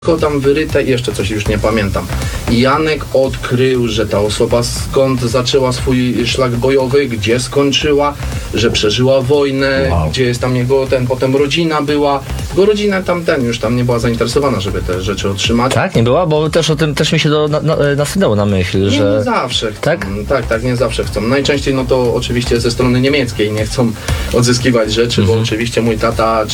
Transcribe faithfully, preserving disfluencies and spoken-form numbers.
Tylko tam wyryte i jeszcze coś, już nie pamiętam. I Janek odkrył, że ta osoba skąd zaczęła swój szlak bojowy, gdzie skończyła, że przeżyła wojnę, Wow. gdzie jest tam jego ten, potem rodzina była. Jego rodzina tam ten już tam nie była zainteresowana, żeby te rzeczy otrzymać. Tak, nie była? Bo też o tym też mi się do, na, na, nasunęło na myśl, Nie, że... nie zawsze chcą. Tak? tak, tak, nie zawsze chcą. Najczęściej no to oczywiście ze strony niemieckiej nie chcą odzyskiwać rzeczy, Mhm. bo oczywiście mój tata